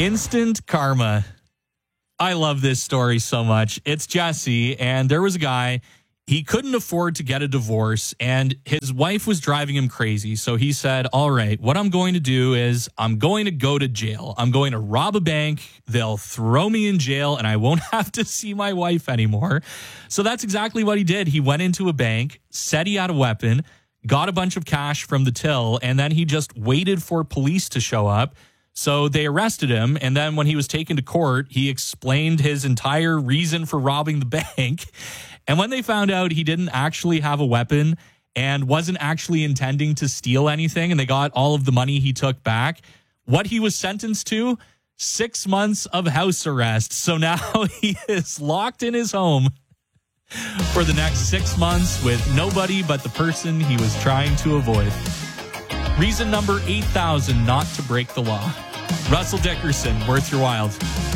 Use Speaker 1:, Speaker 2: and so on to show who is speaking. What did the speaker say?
Speaker 1: Instant karma. I love this story so much. It's Jesse, and there was a guy, he couldn't afford to get a divorce, and his wife was driving him crazy. So he said, all right, what I'm going to do is I'm going to go to jail. I'm going to rob a bank. They'll throw me in jail, and I won't have to see my wife anymore. So that's exactly what he did. He went into a bank, said he had a weapon, got a bunch of cash from the till, and then he just waited for police to show up. So they arrested him, and then when he was taken to court, he explained his entire reason for robbing the bank. And when they found out he didn't actually have a weapon and wasn't actually intending to steal anything, and they got all of the money he took back, what he was sentenced to, 6 months of house arrest. So now he is locked in his home for the next 6 months with nobody but the person he was trying to avoid. Reason number 8,000 not to break the law. Russell Dickerson, Worth Your Wild.